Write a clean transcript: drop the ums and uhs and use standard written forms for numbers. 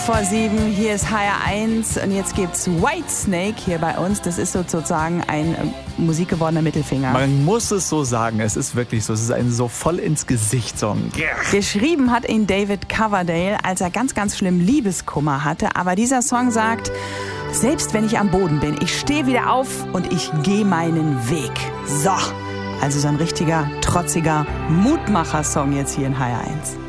5:05. Hier ist HR1 und jetzt gibt's Whitesnake hier bei uns. Das ist sozusagen ein musikgewordener Mittelfinger. Man muss es so sagen, es ist wirklich so. Es ist ein so voll ins Gesicht-Song. Geschrieben hat ihn David Coverdale, als er ganz, ganz schlimm Liebeskummer hatte. Aber dieser Song sagt, selbst wenn ich am Boden bin, ich stehe wieder auf und ich gehe meinen Weg. So, also so ein richtiger, trotziger Mutmacher-Song jetzt hier in HR1.